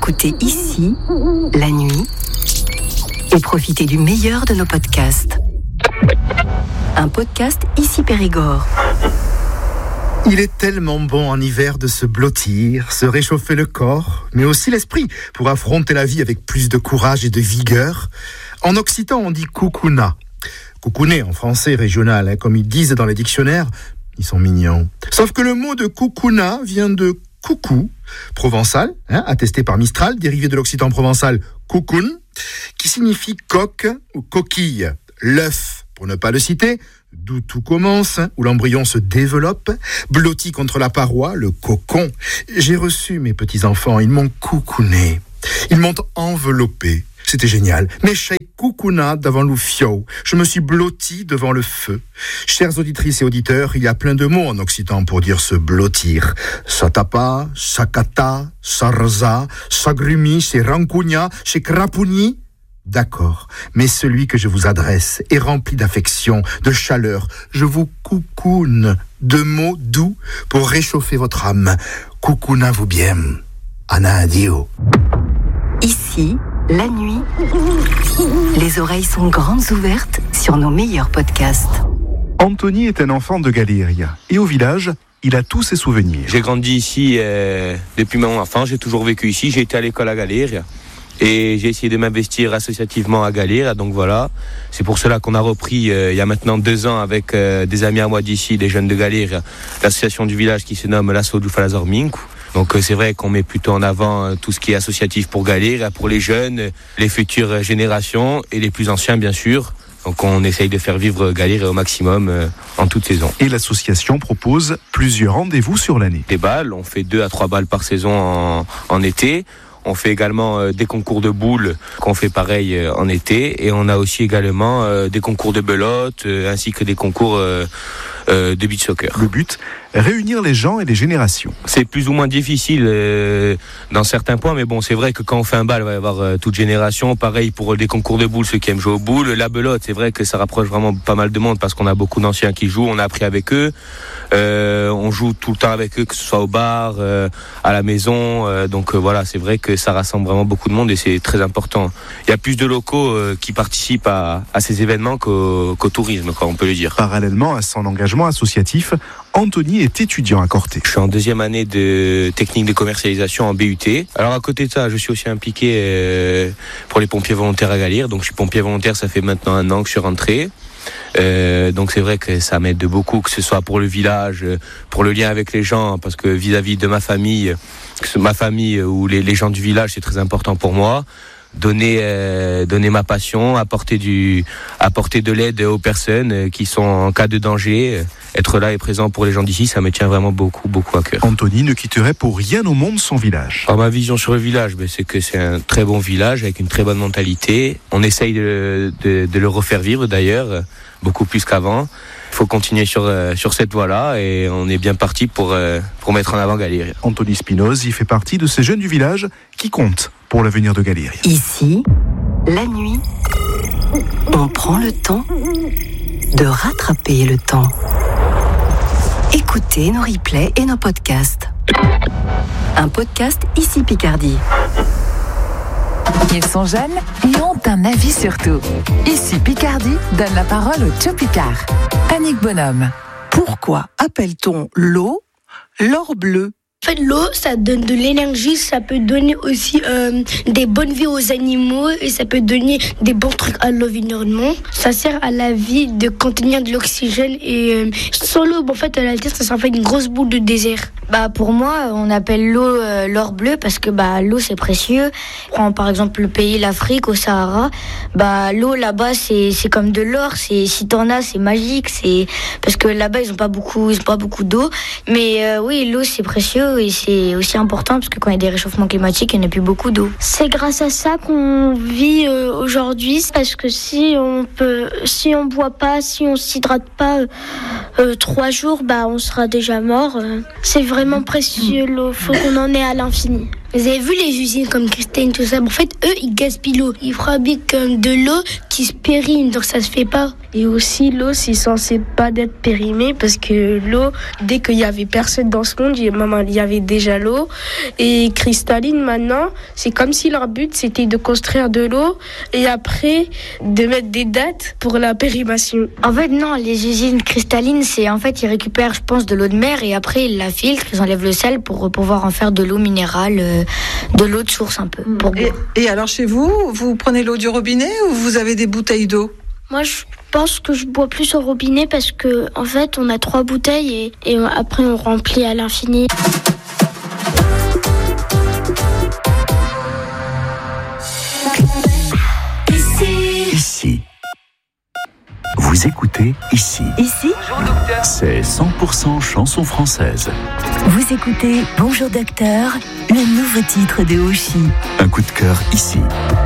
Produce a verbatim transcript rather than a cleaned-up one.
écoutez Ici, la nuit, et profitez du meilleur de nos podcasts. Un podcast Ici Périgord. Il est tellement bon en hiver de se blottir, se réchauffer le corps, mais aussi l'esprit, pour affronter la vie avec plus de courage et de vigueur. En occitan, on dit coucouna. Coucouner en français régional, hein, comme ils disent dans les dictionnaires, ils sont mignons. Sauf que le mot de coucouna vient de coucou, provençal, hein, attesté par Mistral, dérivé de l'occitan provençal coucoun, qui signifie coque ou coquille, l'œuf, pour ne pas le citer, d'où tout commence, hein, où l'embryon se développe, blotti contre la paroi, le cocon. J'ai reçu mes petits-enfants, ils m'ont coucouné, ils m'ont enveloppé. C'était génial. Mais chez coucouna devant l'oufio, je me suis blotti devant le feu. Chères auditrices et auditeurs, il y a plein de mots en occitan pour dire se blottir. Satapa, sakata, sarza, sagrumi, c'est rancugna, c'est crapouni. D'accord, mais celui que je vous adresse est rempli d'affection, de chaleur. Je vous coucoune de mots doux pour réchauffer votre âme. Coucouna-vous bien. Ana adio. Ici, la nuit, les oreilles sont grandes ouvertes sur nos meilleurs podcasts. Anthony est un enfant de Galéria et au village, il a tous ses souvenirs. J'ai grandi ici euh, depuis mon enfance, j'ai toujours vécu ici, j'ai été à l'école à Galéria et j'ai essayé de m'investir associativement à Galéria, donc voilà. C'est pour cela qu'on a repris euh, il y a maintenant deux ans avec euh, des amis à moi d'ici, des jeunes de Galéria, l'association du village qui se nomme l'Asso du Falazorminku. Donc c'est vrai qu'on met plutôt en avant tout ce qui est associatif pour Galéria, pour les jeunes, les futures générations et les plus anciens bien sûr. Donc on essaye de faire vivre Galéria au maximum euh, en toute saison. Et l'association propose plusieurs rendez-vous sur l'année. Des balles, on fait deux à trois balles par saison en, en été. On fait également euh, des concours de boules qu'on fait pareil euh, en été. Et on a aussi également euh, des concours de belote euh, ainsi que des concours euh, euh, de beach soccer. Le but, réunir les gens et les générations. C'est plus ou moins difficile euh, dans certains points, mais bon, c'est vrai que quand on fait un bal, il va y avoir euh, toute génération. Pareil pour des concours de boules, ceux qui aiment jouer aux boules. La belote, c'est vrai que ça rapproche vraiment pas mal de monde parce qu'on a beaucoup d'anciens qui jouent. On a appris avec eux. Euh, on joue tout le temps avec eux, que ce soit au bar, euh, à la maison. Euh, donc euh, voilà, c'est vrai que ça rassemble vraiment beaucoup de monde et c'est très important. Il y a plus de locaux euh, qui participent à, à ces événements qu'au, qu'au tourisme, quoi, on peut le dire. Parallèlement à son engagement associatif, Anthony est étudiant à Corté. Je suis en deuxième année de technique de commercialisation en B U T. Alors à côté de ça, je suis aussi impliqué euh, pour les pompiers volontaires à Galéria. Donc je suis pompier volontaire, ça fait maintenant un an que je suis rentré. Euh, donc c'est vrai que ça m'aide beaucoup, que ce soit pour le village, pour le lien avec les gens, parce que vis-à-vis de ma famille, ma famille ou les, les gens du village, c'est très important pour moi. Donner, euh, donner ma passion, apporter du, apporter de l'aide aux personnes qui sont en cas de danger, être là et présent pour les gens d'ici, ça me tient vraiment beaucoup, beaucoup à cœur. Anthony ne quitterait pour rien au monde son village. Alors ma vision sur le village, ben, c'est que c'est un très bon village avec une très bonne mentalité. On essaye de, de, de le refaire vivre d'ailleurs, beaucoup plus qu'avant. Il faut continuer sur, euh, sur cette voie-là et on est bien parti pour, euh, pour mettre en avant Galéria. Anthony Spinoz, il fait partie de ces jeunes du village qui comptent pour l'avenir de Galéria. Ici, la nuit, on prend le temps de rattraper le temps. Écoutez nos replays et nos podcasts. Un podcast Ici Picardie. Ils sont jeunes et ont un avis sur tout. Ici Picardie donne la parole au Tcho Picard. Annick Bonhomme. Pourquoi appelle-t-on l'eau l'or bleu ? En fait, l'eau, ça donne de l'énergie, ça peut donner aussi euh, des bonnes vies aux animaux et ça peut donner des bons trucs à l'environnement. Ça sert à la vie de contenir de l'oxygène et euh, sans l'eau, en fait, à la terre, ça s'en fait une grosse boule de désert. Bah pour moi, on appelle l'eau euh, l'or bleu parce que bah l'eau c'est précieux. Prends par exemple le pays l'Afrique au Sahara, bah l'eau là-bas c'est c'est comme de l'or, c'est si t'en as c'est magique, c'est parce que là-bas ils ont pas beaucoup ils ont pas beaucoup d'eau, mais euh, oui l'eau c'est précieux et c'est aussi important parce que quand il y a des réchauffements climatiques, il n'y a plus beaucoup d'eau. C'est grâce à ça qu'on vit euh, aujourd'hui parce que si on peut si on boit pas, si on s'hydrate pas euh, euh, trois jours, bah on sera déjà mort. Euh, c'est vrai vraiment précieux l'eau, faut qu'on en ait à l'infini. Vous avez vu les usines comme Christine, tout ça, en fait, eux, ils gaspillent l'eau. Ils fabriquent de l'eau qui se périme, donc ça se fait pas. Et aussi, l'eau, c'est censé pas d'être périmée parce que l'eau, dès qu'il y avait personne dans ce monde, il y avait déjà l'eau. Et cristalline, maintenant, c'est comme si leur but, c'était de construire de l'eau et après de mettre des dates pour la périmation. En fait, non, les usines cristallines, c'est en fait, ils récupèrent, je pense, de l'eau de mer et après, ils la filtrent, ils enlèvent le sel pour pouvoir en faire de l'eau minérale, euh, de l'eau de source un peu. Pour et, et alors, chez vous, vous prenez l'eau du robinet ou vous avez des bouteilles d'eau ? Moi, je pense que je bois plus au robinet parce que, en fait, on a trois bouteilles et, et après, on remplit à l'infini. Ici. Ici. Vous écoutez Ici. Ici, C'est cent pour cent chanson française. vous écoutez Bonjour Docteur, le nouveau titre de Oshi. Un coup de cœur ici.